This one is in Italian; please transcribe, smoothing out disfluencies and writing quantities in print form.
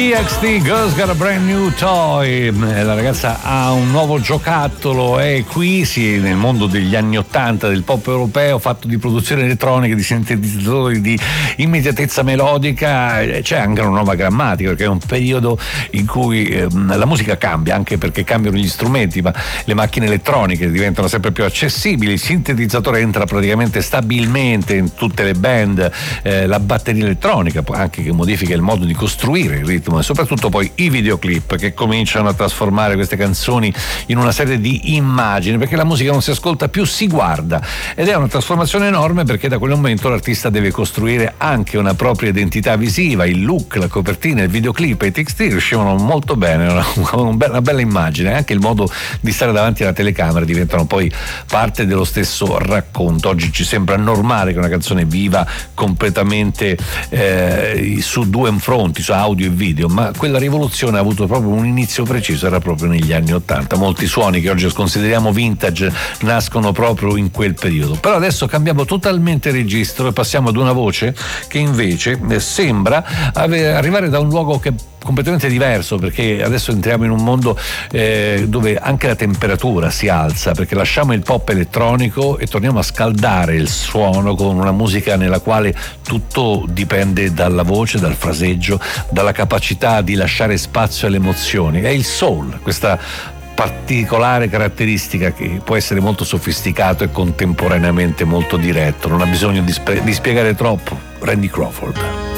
TXT, Girls Got a Brand New Toy. La ragazza ha un nuovo giocattolo e qui sì, nel mondo degli anni 80 del pop europeo fatto di produzione elettronica, di sintetizzatori, di immediatezza melodica, c'è anche una nuova grammatica, perché è un periodo in cui la musica cambia, anche perché cambiano gli strumenti, ma le macchine elettroniche diventano sempre più accessibili, il sintetizzatore entra praticamente stabilmente in tutte le band, la batteria elettronica anche che modifica il modo di costruire il ritmo e soprattutto poi i videoclip che cominciano a trasformare queste canzoni in una serie di immagini, perché la musica non si ascolta più, si guarda, ed è una trasformazione enorme, perché da quel momento l'artista deve costruire anche una propria identità visiva, il look, la copertina, il videoclip e i TXT riuscivano molto bene, una bella immagine, anche il modo di stare davanti alla telecamera diventano poi parte dello stesso racconto. Oggi ci sembra normale che una canzone viva completamente su due fronti, su audio e video, ma quella rivoluzione ha avuto proprio un inizio preciso, era proprio negli anni 80. Molti suoni che oggi consideriamo vintage nascono proprio in quel periodo. Però adesso cambiamo totalmente registro e passiamo ad una voce che invece sembra arrivare da un luogo che completamente diverso, perché adesso entriamo in un mondo dove anche la temperatura si alza, perché lasciamo il pop elettronico e torniamo a scaldare il suono con una musica nella quale tutto dipende dalla voce, dal fraseggio, dalla capacità di lasciare spazio alle emozioni. È il soul, questa particolare caratteristica che può essere molto sofisticato e contemporaneamente molto diretto, non ha bisogno di spiegare troppo. Randy Crawford.